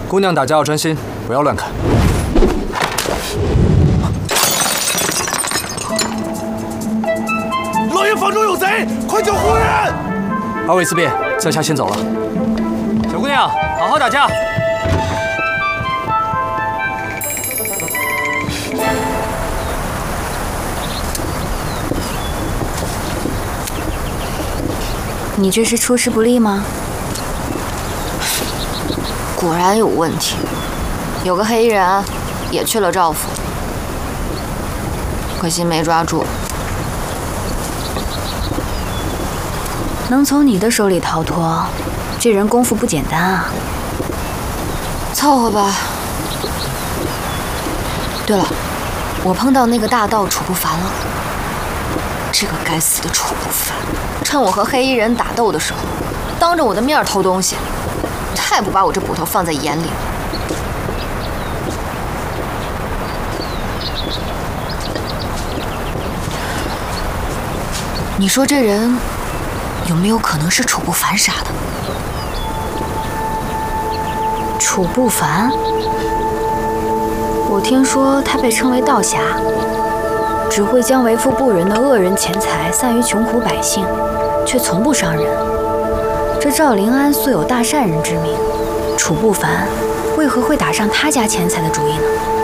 姑娘打架要专心，不要乱看。 老爷，房中有贼，快救夫人！ 二位自便，在下先走了。小姑娘，好好打架。 你这是出师不利吗？果然有问题，有个黑衣人也去了赵府，可惜没抓住。能从你的手里逃脱，这人功夫不简单啊。凑合吧。对了，我碰到那个大盗楚不凡了。这个该死的楚不凡，趁我和黑衣人打斗的时候，当着我的面偷东西，太不把我这捕头放在眼里了。你说这人有没有可能是楚不凡杀的？楚不凡？我听说他被称为盗侠，只会将为富不仁的恶人钱财散于穷苦百姓，却从不伤人。这赵灵安素有大善人之名，楚不凡为何会打上他家钱财的主意呢？